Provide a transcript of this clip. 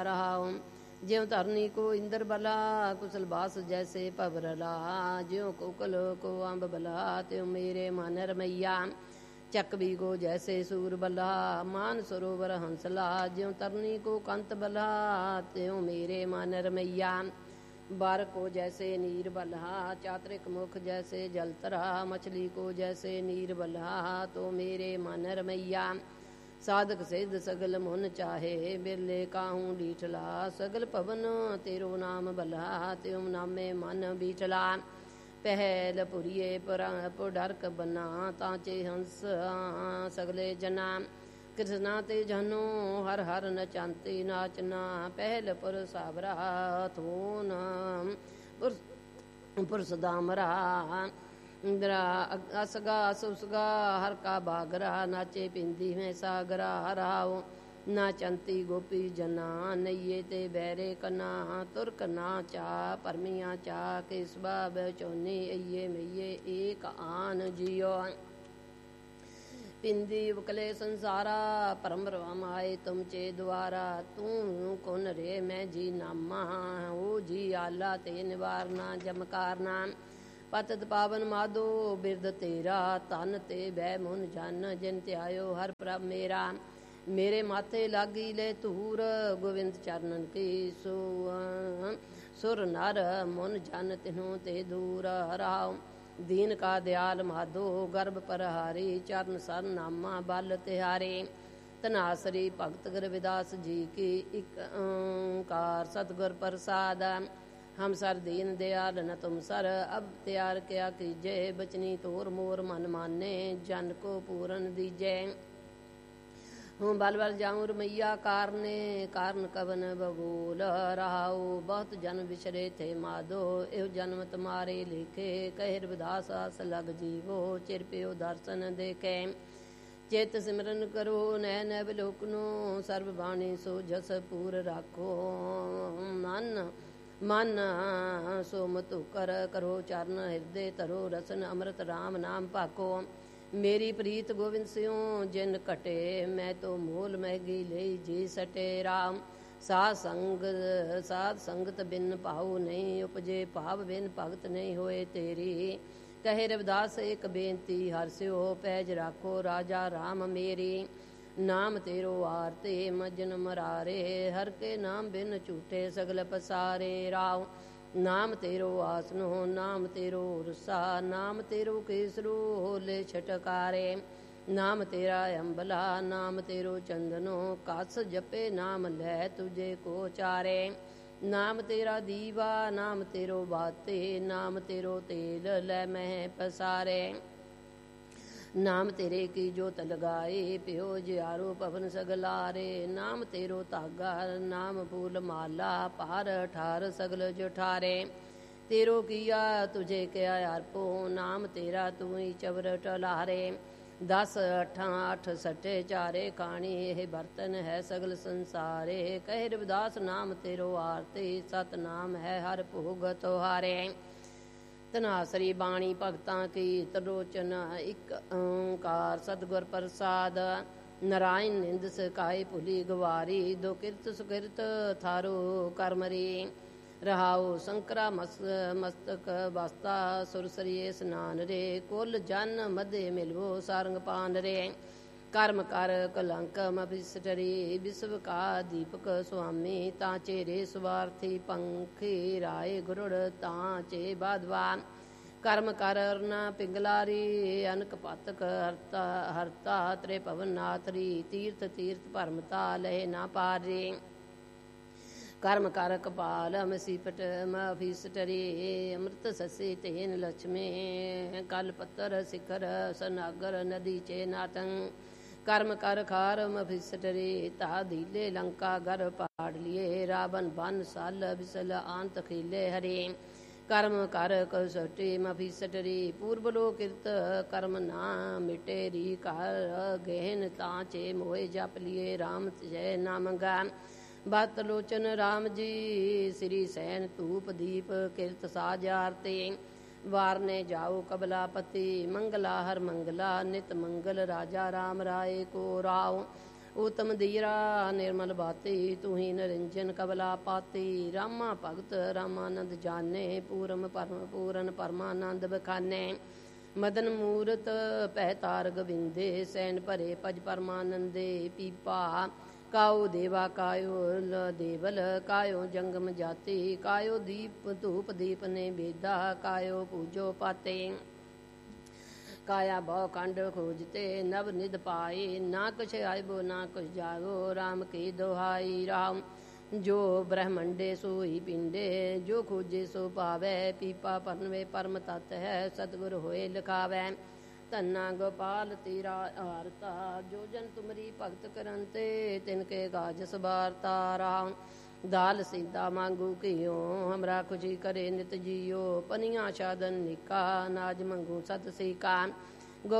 रहाओ। ज्यों धरनी को इंद्र बला कुशल बास जैसे पवरला, ज्यों कोकल को अम्ब बला त्यों मेरे मन रमैया। चकवी को जैसे सूर बला मान सरोवर हंसला, ज्यों तरनी को कंत बला त्यों मेरे मन रमैया। बार को जैसे नीर बल्हा चात्रिक मुख जैसे जलतरा, मछली को जैसे नीर बल्हा तो मेरे मन रमैया। साधक सिद्ध सगल मुन चाहे बिरले काहूँ डीठला, सगल पवन तेरो नाम बल्हा त्यों नामे मन बीठला। पहल पुरिये पुडरक बना तांचे हंस सगले जना, कृष्णा ते जनो हर हर नचांते नाचना। पहल पुर सावरा थोन पुरुष दामरा, इंद्रा असगा सुसगा हर का बागरा, नाचे पिंदी में सागरा हराओ। नाचंती गोपी जना नैये ते बैरे कना, तुर्क नाचा परमिया चा केसबा बचोनी अये मैये एक आन जियो। पिंदी उकले संसारा परम राम आए तुम चे द्वारा, तू कौन रे मैं जी नामा ओ जी आला ते निवारना जमकारना। पतत पावन माधो बिरद तेरा, तन ते बह मुन जन जिन त्यायो हर प्रभ मेरा। मेरे माथे लागी ले धूर गोविंद चरणन की, सुर नर मुन जन तिन्हू ते दूर राव। दीन का दयाल माधो गर्भ पर हारी, चरण सर नामा बल तिहारे। तनासरी भगत गुरविदास जी की एक ओंकार सतगुर प्रसाद। हम सर दीन दयाल न तुम सर, अब त्यार क्या कीजे, बचनी तोर मोर मन माने जन को पूरन दीजे। हूँ बल बल जाऊँ रमैया कारने, कारण कवन बबूल रहाओ। बहुत जन्म बिछरे थे माधो, एव जन्म तुम्हारे लिखे, कहे रविदास आस लग जीवो, चिर प्यो दर्शन देखे। चेत सिमरन करो नैन अवलोकनो, सर्व बाणी सो जस पूर राखो। मन सो मतु कर करो चरण हृदय तरो, रसन अमृत राम नाम पाको। मेरी प्रीत गोविंद सियों जिन कटे, मैं तो मोल महगी ले जी सटे राम। साध संगत बिन पाऊ नहीं, उपजे भाव बिन भगत नहीं होए तेरी। कहे रविदास एक बेनती हर स्यो, पैज राखो राजा राम मेरी। नाम तेरो आरते मजन मरारे, हर के नाम बिन झूठे सगल पसारे राव। नाम तेरो आसनो नाम तेरो रुसा, नाम तेरो केसरो ले छटकारे। नाम तेरा अम्बला नाम तेरो चंदनो, कास जपे नाम लै तुझे को चारे। नाम तेरा दीवा नाम तेरो बाते, नाम तेरो तेल लै मह पसारे। नाम तेरे की जोत लगाए, प्यो जियारो पवन सगलारे। नाम तेरो धागा नाम फूल माला, पार ठार सगल जुठारे। तेरो किया तुझे क्या अर्पो, नाम तेरा तू ही चवर टलारे। 10 8 सठे चारे खाणी, यह बर्तन है सगल संसारे। कहे रविदास नाम तेरो आरते, सत नाम है हर भोग तुहारे। तनासरी बाणी भगतां की तरोचन, एक ओंकार सतगुर प्रसाद। नारायण निंद सकाए भुली गवारी, दो किरत सुकिरत थारो करमरी। रहाओ शंकरा मस्तक वास्ता, सुरसरिये स्नान रे। कुल जन मध्य मिलवो सारंग पान रे। कर्म कर कलंक मभिसटरी, विश्व का दीपक स्वामी। तांचे रे स्वार्थी पंखी, राय गुरुड़ तांचे बाधवा। कर्म कर न पिंगलारी, अनक पातक हरता हरता। त्रे पवन नाथरी, तीर्थ तीर्थ भरमता लहे ना पारे। कर्म कर कपाल मसीपट मफीसटरी, अमृत ससी तेन लक्ष्मी। कल पत्तर शिखर सनागर नदी चे नाटं। कर्म कर खार मफिसटरी, ता धीले लंका घर पाड़ लिए। रावण बन साल विसल आंत खीले हरे। कर्म कर कसटी मफिसटरी, पूर्व लोकित कर्म ना मिटेरी। कर गहन तांचे मोए जप लिए, राम जय नामगा। बत लोचन राम जी श्री सैन, धूप दीप किरत साज आरते। वारने जाओ कबलापति, मंगला हर मंगला नित मंगल। राजा राम राय को राव, उत्तम धीरा निर्मल बाती तू ही निरंजन कबला पाती रामा भगत रामानंद जाने पूरन परमानंद बखाने मदन मूरत पहतार गोविंदे सैन भरे पज परमानंदे पीपा कायो देवा कायो देवल कायो जंगम जाति कायो दीप धूप दीप ने बेदा कायो पूजो पाते काया भव खंड खोजते नव निध पाए ना कुछ आयबो ना कुछ जागो राम की दोहाई राम जो ब्रह्मंडे सोई पिंडे जो खोजे सो पावै पीपा परनवे परम तत् है सतगुर होए लिखावै धन्ना गोपाल तेरा आरता जो जन तुमरी भगत करंते तिनके गाज सवारता राम दाल सीधा मांगू कियो हमरा खुशी करे नित जियो पनिया साधन निका नाज मंगू सत सीका